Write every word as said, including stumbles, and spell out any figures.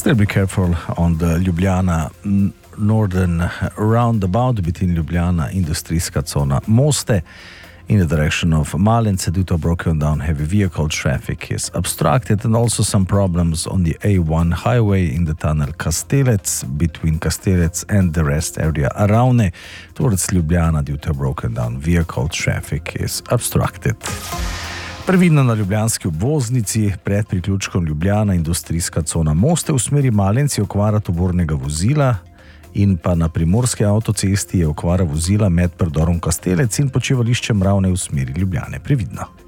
Still be careful on the Ljubljana northern roundabout between Ljubljana industrijska cona Moste in the direction of Malence due to broken down heavy vehicle traffic is obstructed, and also some problems on the A one highway in the tunnel Kastelec between Kastelec and the rest area Aravne towards Ljubljana due to broken down vehicle traffic is obstructed. Previdno na ljubljanski obvoznici pred priključkom Ljubljana industrijska cona Moste v smeri Malenci je okvara tovornega vozila in pa na primorski avtocesti je okvara vozila med predorom Kastelec in počivališčem Ravne v smeri Ljubljane. Previdno.